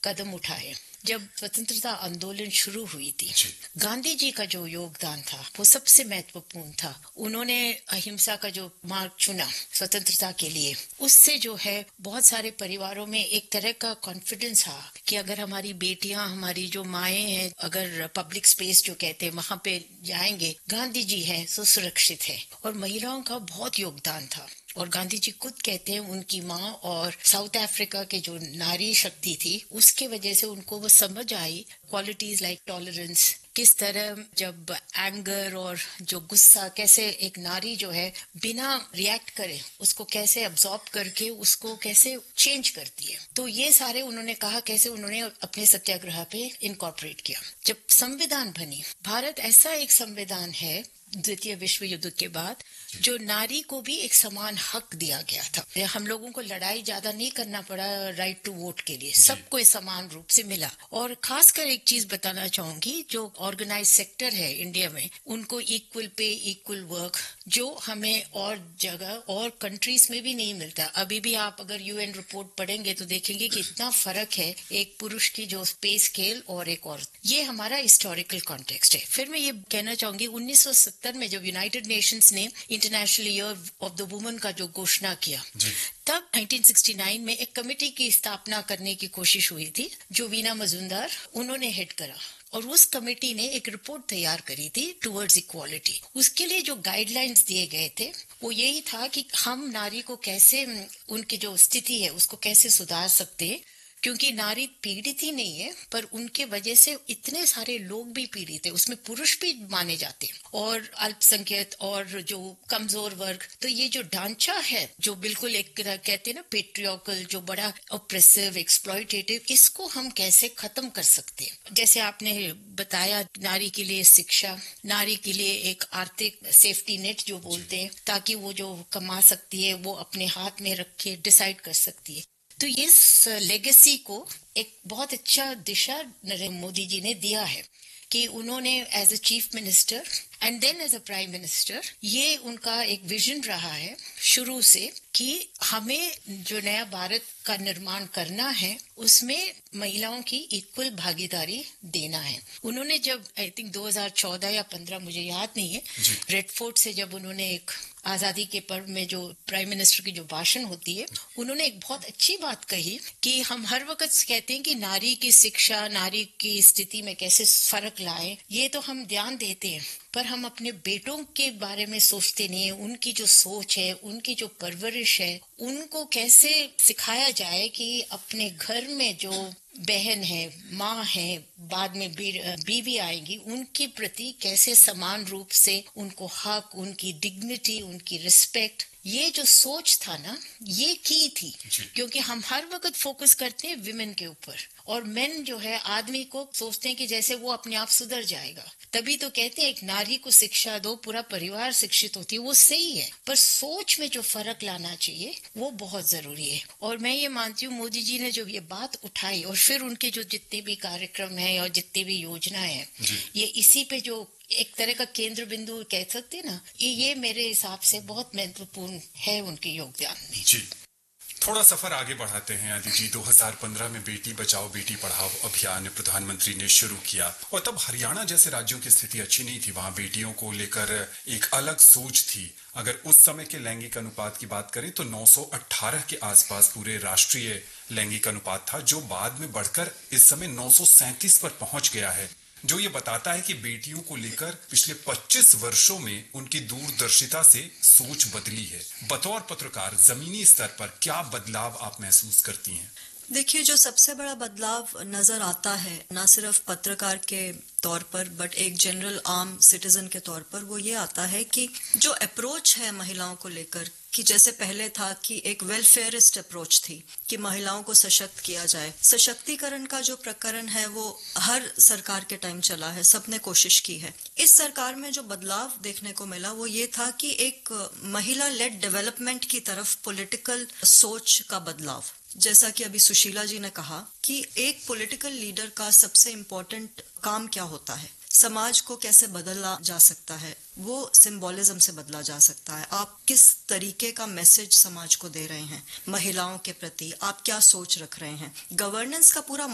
कदम उठाए। जब स्वतंत्रता आंदोलन शुरू हुई थी, गांधी जी का जो योगदान था वो सबसे महत्वपूर्ण था। उन्होंने अहिंसा का जो मार्ग चुना स्वतंत्रता के लिए, उससे जो है बहुत सारे परिवारों में एक तरह का कॉन्फिडेंस था कि अगर हमारी बेटियां, हमारी जो माएँ हैं, अगर पब्लिक स्पेस जो कहते हैं वहां पे जाएंगे, गांधी जी हैं तो सुरक्षित है। और महिलाओं का बहुत योगदान था। और गांधी जी खुद कहते हैं उनकी माँ और साउथ अफ्रीका के जो नारी शक्ति थी, उसके वजह से उनको वो समझ आई क्वालिटीज लाइक टॉलरेंस, किस तरह जब एंगर और जो गुस्सा, कैसे एक नारी जो है बिना रिएक्ट करे उसको कैसे अब्सॉर्ब करके उसको कैसे चेंज करती है। तो ये सारे उन्होंने कहा, कैसे उन्होंने अपने सत्याग्रह पे इनकॉर्पोरेट किया। जब संविधान बनी, भारत ऐसा एक संविधान है द्वितीय विश्व युद्ध के बाद जो नारी को भी एक समान हक दिया गया था। हम लोगों को लड़ाई ज्यादा नहीं करना पड़ा राइट टू वोट के लिए, सबको समान रूप से मिला। और खासकर एक चीज बताना चाहूंगी, जो ऑर्गेनाइज सेक्टर है इंडिया में, उनको इक्वल पे इक्वल वर्क, जो हमें और जगह और कंट्रीज में भी नहीं मिलता। अभी भी आप अगर यूएन रिपोर्ट पढ़ेंगे तो देखेंगे कि इतना फर्क है एक पुरुष की जो पे स्केल और एक औरत। ये हमारा हिस्टोरिकल कॉन्टेक्स्ट है। फिर मैं ये कहना चाहूंगी 1970 में जब यूनाइटेड नेशंस ने international year of the woman का जो घोषणा किया, तब 1969 में एक कमेटी की स्थापना करने की कोशिश हुई थी जो वीना मजुमदार उन्होंने हेड करा। और उस कमेटी ने एक रिपोर्ट तैयार करी थी टुवर्ड्स इक्वालिटी। उसके लिए जो गाइडलाइंस दिए गए थे वो यही था कि हम नारी को कैसे, उनकी जो स्थिति है उसको कैसे सुधार सकते हैं, क्योंकि नारी पीड़ित ही नहीं है पर उनके वजह से इतने सारे लोग भी पीड़ित है, उसमें पुरुष भी माने जाते हैं और अल्पसंख्यक और जो कमजोर वर्ग। तो ये जो ढांचा है जो बिल्कुल एक कहते हैं ना पेट्रियार्कल, जो बड़ा ऑप्रेसिव, एक्सप्लॉयटेटिव, इसको हम कैसे खत्म कर सकते हैं। जैसे आपने बताया, नारी के लिए शिक्षा, नारी के लिए एक आर्थिक सेफ्टी नेट जो बोलते हैं, ताकि वो जो कमा सकती है वो अपने हाथ में रखे डिसाइड कर सकती है। तो इस लेगेसी को एक बहुत अच्छा दिशा नरेंद्र मोदी जी ने दिया है कि उन्होंने as a chief minister and then as a prime minister, ये उनका एक विजन रहा है शुरू से कि हमें जो नया भारत का निर्माण करना है उसमें महिलाओं की इक्वल भागीदारी देना है। उन्होंने जब आई थिंक 2014 या 15, मुझे याद नहीं है, रेड फोर्ट से जब उन्होंने एक आजादी के पर्व में जो प्राइम मिनिस्टर की जो भाषण होती है, उन्होंने एक बहुत अच्छी बात कही कि हम हर वक्त कहते हैं कि नारी की शिक्षा, नारी की स्थिति में कैसे फर्क लाए, ये तो हम ध्यान देते हैं, पर हम अपने बेटों के बारे में सोचते नहीं है। उनकी जो सोच है, उनकी जो परवरिश है, उनको कैसे सिखाया जाए कि अपने घर में जो बहन है, माँ है, बाद में बीवी आएगी, उनके प्रति कैसे समान रूप से उनको हक, उनकी डिग्निटी, उनकी रिस्पेक्ट, ये जो सोच था ना, ये की थी। क्योंकि हम हर वक्त फोकस करते हैं विमेन के ऊपर, और मेन जो है आदमी को सोचते हैं कि जैसे वो अपने आप सुधर जाएगा। तभी तो कहते हैं एक नारी को शिक्षा दो, पूरा परिवार शिक्षित होती है, वो सही है, पर सोच में जो फर्क लाना चाहिए वो बहुत जरूरी है। और मैं ये मानती हूँ मोदी जी ने जो ये बात उठाई, और फिर उनके जो जितने भी कार्यक्रम है और जितनी भी योजनाएं हैं, ये इसी पे जो एक तरह का केंद्र बिंदु कह सकते हैं ना, ये मेरे हिसाब से बहुत महत्वपूर्ण है उनके योगदान में। जी, थोड़ा सफर आगे बढ़ाते हैं आदि जी। 2015 में बेटी बचाओ बेटी पढ़ाओ अभियान प्रधानमंत्री ने शुरू किया, और तब हरियाणा जैसे राज्यों की स्थिति अच्छी नहीं थी, वहां बेटियों को लेकर एक अलग सोच थी। अगर उस समय के लैंगिक अनुपात की बात करें तो 918 के आसपास पूरे राष्ट्रीय लैंगिक अनुपात था, जो बाद में बढ़कर इस समय 937 पर पहुंच गया है, जो ये बताता है कि बेटियों को लेकर पिछले 25 वर्षों में उनकी दूरदर्शिता से सोच बदली है। बतौर पत्रकार जमीनी स्तर पर क्या बदलाव आप महसूस करती हैं? देखिए, जो सबसे बड़ा बदलाव नजर आता है, ना सिर्फ पत्रकार के तौर पर बट एक जनरल आम सिटीजन के तौर पर, वो ये आता है कि जो अप्रोच है महिलाओं को लेकर, कि जैसे पहले था कि एक वेलफेयरिस्ट अप्रोच थी कि महिलाओं को सशक्त किया जाए। सशक्तिकरण का जो प्रकरण है वो हर सरकार के टाइम चला है, सबने कोशिश की है। इस सरकार में जो बदलाव देखने को मिला वो ये था कि एक महिला लेड डेवलपमेंट की तरफ पॉलिटिकल सोच का बदलाव। जैसा कि अभी सुशीला जी ने कहा कि एक पॉलिटिकल लीडर का सबसे इम्पोर्टेंट काम क्या होता है, समाज को कैसे बदला जा सकता है, वो सिंबोलिज्म से बदला जा सकता है। आप किस तरीके का मैसेज समाज को दे रहे हैं, महिलाओं के प्रति आप क्या सोच रख रहे हैं। गवर्नेंस का पूरा